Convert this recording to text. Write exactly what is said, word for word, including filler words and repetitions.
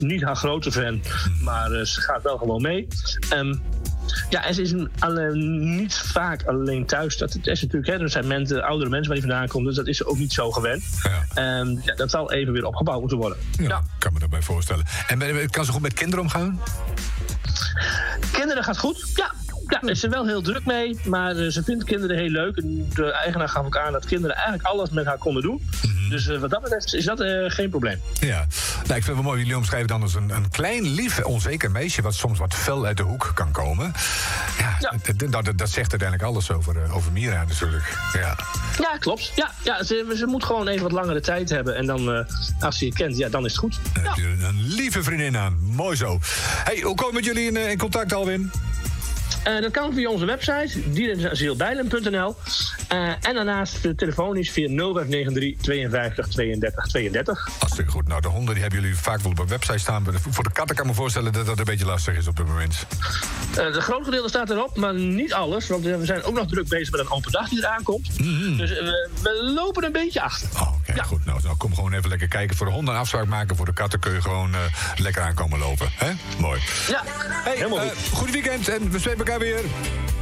niet haar grote fan, maar uh, ze gaat wel gewoon mee. Um, ja, en ze is een, alleen, niet vaak alleen thuis. Dat is natuurlijk, hè, er zijn mensen, oudere mensen waar die vandaan komt, dus dat is ze ook niet zo gewend. Ja. Um, ja, dat zal even weer opgebouwd moeten worden. Ja, ja. kan me daarbij voorstellen. En kan ze goed met kinderen omgaan? Kinderen gaat goed, ja. Ja, daar is ze wel heel druk mee, maar uh, ze vindt kinderen heel leuk. En de eigenaar gaf ook aan dat kinderen eigenlijk alles met haar konden doen. Mm-hmm. Dus uh, wat dat betreft is dat uh, geen probleem. Ja, nou, ik vind het wel mooi. Jullie omschrijven dan als een, een klein, lief, onzeker meisje wat soms wat fel uit de hoek kan komen. Ja, ja. Dat, dat, dat zegt uiteindelijk alles over, uh, over Mira natuurlijk. Ja, ja klopt. Ja, ja, ze, ze moet gewoon even wat langere tijd hebben. En dan, uh, als ze je kent, ja, dan is het goed. Dan heb je ja. een lieve vriendin aan. Mooi zo. Hey, hoe komen we met jullie in, uh, in contact, Alwin? Uh, dat kan via onze website, dierenasielbijlen punt n l. Uh, en daarnaast uh, telefonisch via nul vijf negen drie tweeënvijftig tweeëndertig tweeëndertig. Hartstikke goed. Nou, de honden die hebben jullie vaak wel op een website staan. Voor de katten kan ik me voorstellen dat dat een beetje lastig is op dit moment. Uh, de groot gedeelte staat erop, maar niet alles. Want uh, we zijn ook nog druk bezig met een open dag die eraan komt. Mm-hmm. Dus uh, we lopen een beetje achter. Oh, oké, okay, ja. goed. Nou, nou, kom gewoon even lekker kijken. Voor de honden een afspraak maken. Voor de katten kun je gewoon uh, lekker aankomen lopen. Hè? Mooi. Ja, hey, helemaal uh, goed. Goed weekend en we spreken elkaar weer.